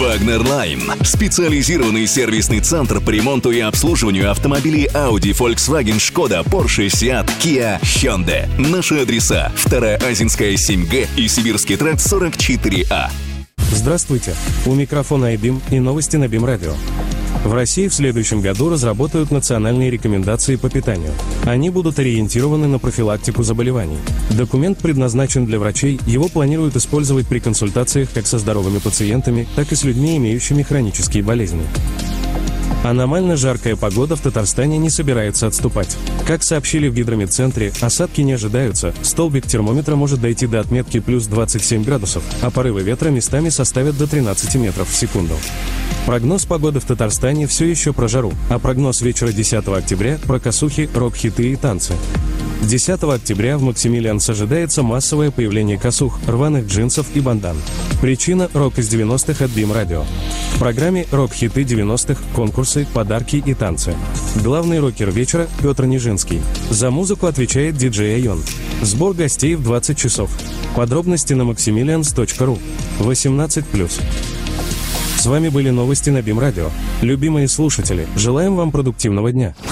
Wagner Line – специализированный сервисный центр по ремонту и обслуживанию автомобилей Audi, Volkswagen, Skoda, Porsche, Seat, Kia, Hyundai. Наши адреса: 2-я Азинская 7Г и Сибирский тракт 44А. Здравствуйте! У микрофона iBeam и новости на BeamRadio. Radio. В России в следующем году разработают национальные рекомендации по питанию. Они будут ориентированы на профилактику заболеваний. Документ предназначен для врачей, его планируют использовать при консультациях как со здоровыми пациентами, так и с людьми, имеющими хронические болезни. Аномально жаркая погода в Татарстане не собирается отступать. Как сообщили в гидрометцентре, осадки не ожидаются, столбик термометра может дойти до отметки плюс 27 градусов, а порывы ветра местами составят до 13 метров в секунду. Прогноз погоды в Татарстане все еще про жару, а прогноз вечера 10 октября про косухи, рок-хиты и танцы. 10 октября в Максимилианс ожидается массовое появление косух, рваных джинсов и бандан. Причина – рок из 90-х от BeamRadio. В программе «Рок-хиты 90-х», конкурсы, подарки и танцы. Главный рокер вечера – Петр Нижинский. За музыку отвечает диджей Айон. Сбор гостей в 20 часов. Подробности на maximilians.ru. 18+. С вами были новости на BeamRadio. Любимые слушатели, желаем вам продуктивного дня.